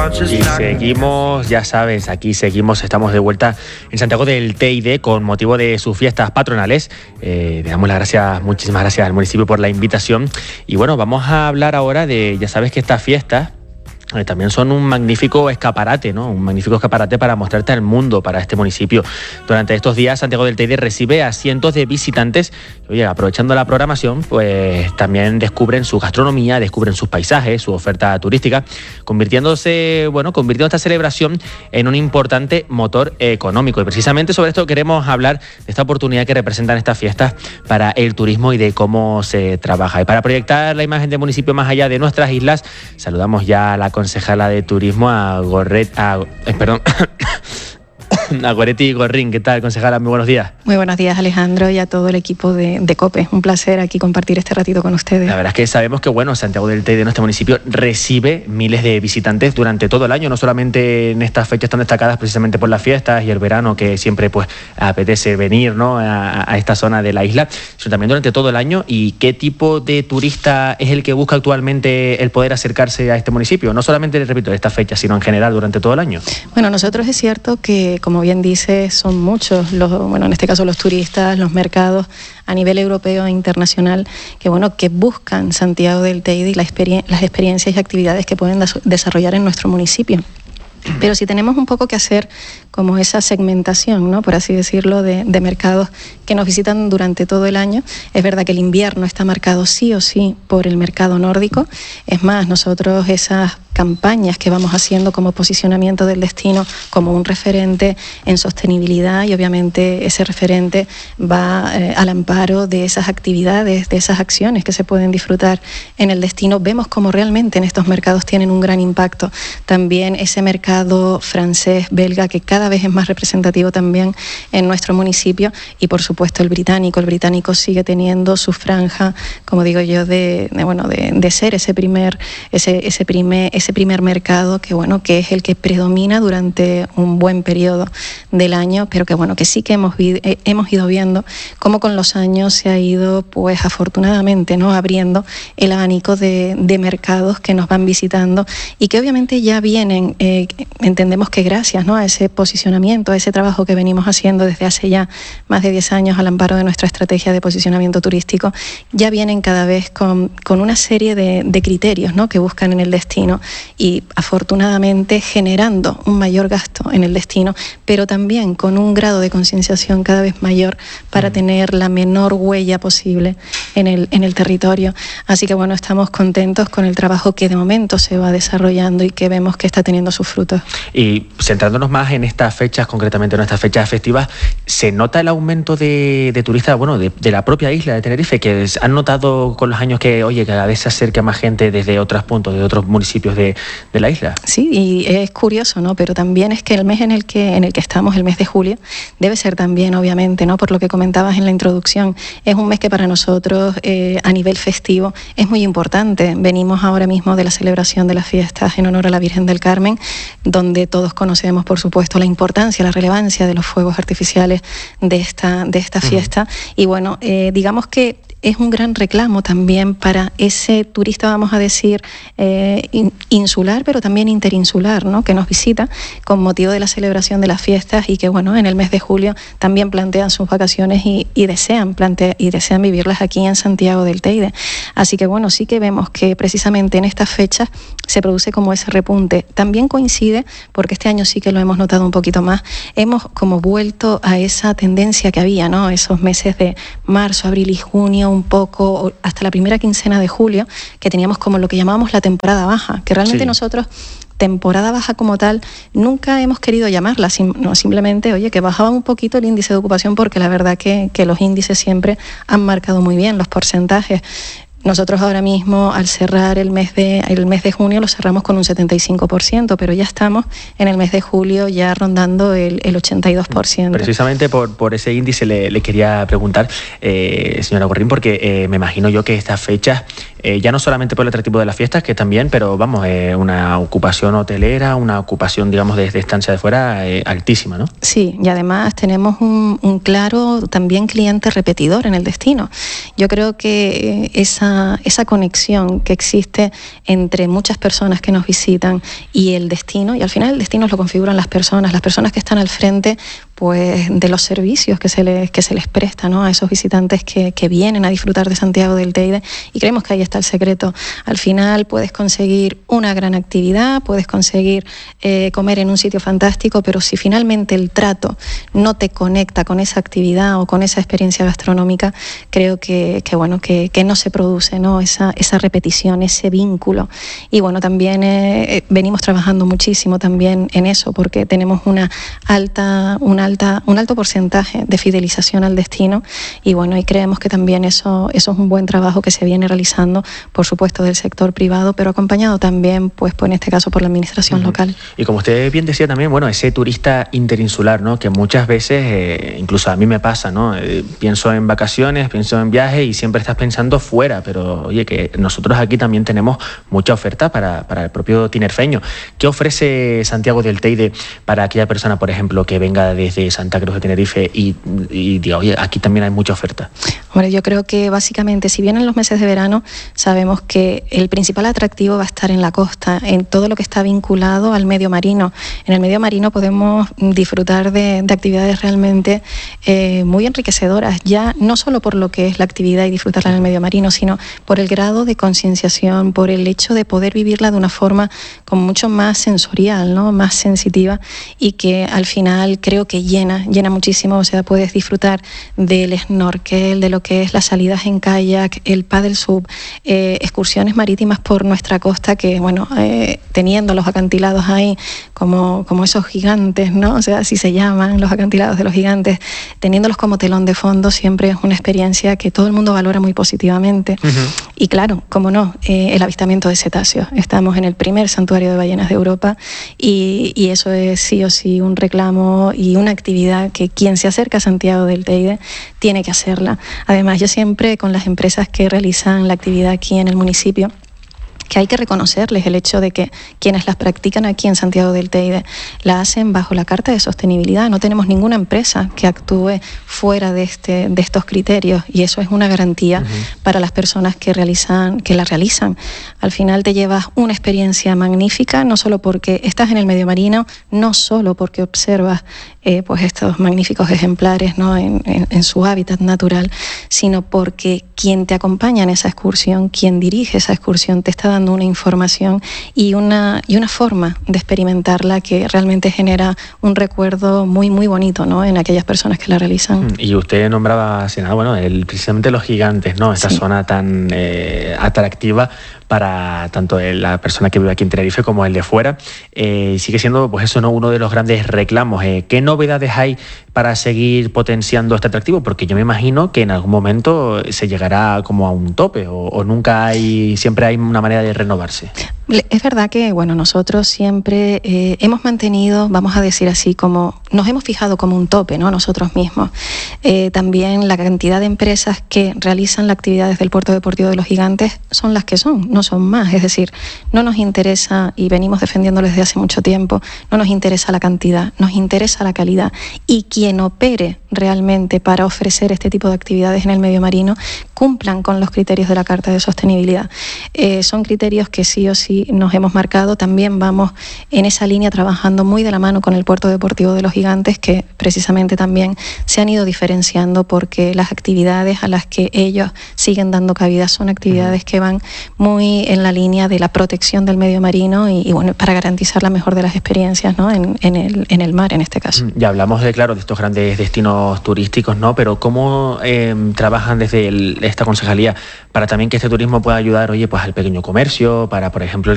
Y seguimos, ya sabes, aquí seguimos, estamos de vuelta en Santiago del Teide con motivo de sus fiestas patronales. Le damos las gracias, muchísimas gracias al municipio por la invitación. Y bueno, vamos a hablar ahora de, ya sabes que estas fiestas también son un magnífico escaparate, ¿no? Un magnífico escaparate para mostrarte al mundo, para este municipio. Durante estos días, Santiago del Teide recibe a cientos de visitantes. Oye, aprovechando la programación, pues también descubren su gastronomía, descubren sus paisajes, su oferta turística, convirtiendo esta celebración en un importante motor económico. Y precisamente sobre esto queremos hablar de esta oportunidad que representan estas fiestas para el turismo y de cómo se trabaja. Y para proyectar la imagen del municipio más allá de nuestras islas, saludamos ya a la concejala de turismo, a Goretti Gorrín. ¿Qué tal, concejala? Muy buenos días. Muy buenos días, Alejandro, y a todo el equipo de COPE. Un placer aquí compartir este ratito con ustedes. La verdad es que sabemos que Santiago del Teide, nuestro municipio, recibe miles de visitantes durante todo el año, no solamente en estas fechas tan destacadas precisamente por las fiestas y el verano, que siempre pues apetece venir, ¿no?, a esta zona de la isla, sino también durante todo el año. ¿Y qué tipo de turista es el que busca actualmente el poder acercarse a este municipio? No solamente, repito, de estas fechas, sino en general durante todo el año. Bueno, nosotros es cierto que, como bien dice, son muchos, en este caso los turistas, los mercados a nivel europeo e internacional, que buscan Santiago del Teide y las experiencias y actividades que pueden desarrollar en nuestro municipio. Pero si tenemos un poco que hacer como esa segmentación, ¿no?, por así decirlo, de mercados que nos visitan durante todo el año, es verdad que el invierno está marcado sí o sí por el mercado nórdico. Es más, nosotros esas campañas que vamos haciendo como posicionamiento del destino como un referente en sostenibilidad, y obviamente ese referente va al amparo de esas actividades, de esas acciones que se pueden disfrutar en el destino. Vemos como realmente en estos mercados tienen un gran impacto. También ese mercado francés, belga, que cada vez es más representativo también en nuestro municipio, y por supuesto el británico sigue teniendo su franja, como digo yo, de ser ese primer mercado que es el que predomina durante un buen periodo del año, pero que sí que hemos ido viendo cómo con los años se ha ido, pues afortunadamente, ¿no?, abriendo el abanico de mercados que nos van visitando y que obviamente ya vienen, entendemos que gracias, ¿no?, a ese posicionamiento, a ese trabajo que venimos haciendo desde hace ya más de 10 años al amparo de nuestra estrategia de posicionamiento turístico, ya vienen cada vez con una serie de criterios, ¿no?, que buscan en el destino, y afortunadamente generando un mayor gasto en el destino, pero también con un grado de concienciación cada vez mayor para tener la menor huella posible en el territorio. Así que estamos contentos con el trabajo que de momento se va desarrollando y que vemos que está teniendo sus frutos. Y centrándonos más en estas fechas, concretamente en estas fechas festivas, ¿se nota el aumento de turistas, de la propia isla de Tenerife, que han notado con los años que, cada vez se acerca más gente desde otros puntos, de otros municipios de la isla? Sí, y es curioso, ¿no?, pero también es que el mes en el que estamos, el mes de julio, debe ser también, obviamente, ¿no?, por lo que comentabas en la introducción, es un mes que para nosotros a nivel festivo es muy importante. Venimos ahora mismo de la celebración de las fiestas en honor a la Virgen del Carmen, donde todos conocemos, por supuesto, la importancia, la relevancia de los fuegos artificiales de esta fiesta. Y digamos que es un gran reclamo también para ese turista, vamos a decir, insular, pero también interinsular, ¿no?, que nos visita con motivo de la celebración de las fiestas y que, en el mes de julio también plantean sus vacaciones y desean vivirlas aquí en Santiago del Teide. Así que, sí que vemos que precisamente en estas fechas se produce como ese repunte. También coincide, porque este año sí que lo hemos notado un poquito más, hemos como vuelto a esa tendencia que había, ¿no?, esos meses de marzo, abril y junio, un poco hasta la primera quincena de julio, que teníamos como lo que llamábamos la temporada baja, que realmente nosotros temporada baja como tal nunca hemos querido llamarla, simplemente que bajaba un poquito el índice de ocupación, porque la verdad que los índices siempre han marcado muy bien los porcentajes. Nosotros ahora mismo, al cerrar el mes de junio, lo cerramos con un 75%, pero ya estamos en el mes de julio ya rondando el 82%. Precisamente por ese índice le quería preguntar, señora Gorrín, porque me imagino yo que estas fechas, ya no solamente por el atractivo de las fiestas, que también, pero una ocupación hotelera, una ocupación, digamos, desde estancia de fuera altísima, ¿no? Sí, y además tenemos un claro también cliente repetidor en el destino. Yo creo que esa esa conexión que existe entre muchas personas que nos visitan y el destino, y al final el destino lo configuran las personas que están al frente pues de los servicios que se les presta, ¿no?, a esos visitantes que vienen a disfrutar de Santiago del Teide, y creemos que ahí está el secreto. Al final puedes conseguir una gran actividad, puedes conseguir comer en un sitio fantástico, pero si finalmente el trato no te conecta con esa actividad o con esa experiencia gastronómica, creo que no se produce, ¿no?, esa repetición, ese vínculo. Y bueno, también venimos trabajando muchísimo también en eso, porque tenemos un alto porcentaje de fidelización al destino, y bueno, y creemos que también eso es un buen trabajo que se viene realizando, por supuesto, del sector privado, pero acompañado también, pues en este caso, por la administración local. Y como usted bien decía también, bueno, ese turista interinsular, ¿no?, que muchas veces, incluso a mí me pasa, ¿no?, pienso en vacaciones, pienso en viajes y siempre estás pensando fuera, pero oye, que nosotros aquí también tenemos mucha oferta para el propio tinerfeño. ¿Qué ofrece Santiago del Teide para aquella persona, por ejemplo, que venga desde Santa Cruz de Tenerife y diga, oye, aquí también hay mucha oferta? Hombre, yo creo que básicamente, si bien en los meses de verano sabemos que el principal atractivo va a estar en la costa, en todo lo que está vinculado al medio marino. En el medio marino podemos disfrutar de actividades realmente muy enriquecedoras, ya no solo por lo que es la actividad y disfrutarla en el medio marino, sino por el grado de concienciación, por el hecho de poder vivirla de una forma como mucho más sensorial, ¿no?, más sensitiva, y que al final creo que llena muchísimo. O sea, puedes disfrutar del snorkel, de lo que es las salidas en kayak, el paddle sub, excursiones marítimas por nuestra costa, que bueno, teniendo los acantilados ahí como esos gigantes, ¿no?, o sea, así se llaman, los acantilados de los gigantes, teniéndolos como telón de fondo, siempre es una experiencia que todo el mundo valora muy positivamente. Y claro, como no, el avistamiento de cetáceos. Estamos en el primer santuario de ballenas de Europa, y eso es sí o sí un reclamo y una actividad que quien se acerca a Santiago del Teide tiene que hacerla. Además, yo siempre, con las empresas que realizan la actividad aquí en el municipio, que hay que reconocerles el hecho de que quienes las practican aquí en Santiago del Teide la hacen bajo la Carta de Sostenibilidad. No tenemos ninguna empresa que actúe fuera de estos criterios, y eso es una garantía para las personas que la realizan. Al final te llevas una experiencia magnífica, no solo porque estás en el medio marino, no solo porque observas pues estos magníficos ejemplares, ¿no?, en su hábitat natural, sino porque quien te acompaña en esa excursión, quien dirige esa excursión, te está dando una información y una forma de experimentarla que realmente genera un recuerdo muy, muy bonito, ¿no?, en aquellas personas que la realizan. Y usted nombraba, bueno, precisamente los gigantes, ¿no?, esta zona tan atractiva para tanto la persona que vive aquí en Tenerife como el de fuera. Sigue siendo, pues eso, ¿no?, uno de los grandes reclamos. ¿Qué novedades hay para seguir potenciando este atractivo? Porque yo me imagino que en algún momento se llegará como a un tope, o siempre hay una manera de renovarse. Es verdad que, bueno, nosotros siempre hemos mantenido, vamos a decir así, como nos hemos fijado como un tope, ¿no?, nosotros mismos. También la cantidad de empresas que realizan la actividad desde el Puerto Deportivo de los Gigantes son las que son, no son más. Es decir, no nos interesa, y venimos defendiéndolo desde hace mucho tiempo, no nos interesa la cantidad, nos interesa la calidad. Y quien opere realmente para ofrecer este tipo de actividades en el medio marino cumplan con los criterios de la Carta de Sostenibilidad. Son criterios que sí o sí nos hemos marcado. También vamos en esa línea trabajando muy de la mano con el Puerto Deportivo de los Gigantes, que precisamente también se han ido diferenciando porque las actividades a las que ellos siguen dando cabida son actividades que van muy en la línea de la protección del medio marino y bueno, para garantizar la mejor de las experiencias, ¿no?, en el mar, en este caso. Ya hablamos de estos grandes destinos turísticos, ¿no?, pero ¿cómo trabajan desde esta concejalía para también que este turismo pueda ayudar, oye, pues al pequeño comercio, para, por ejemplo,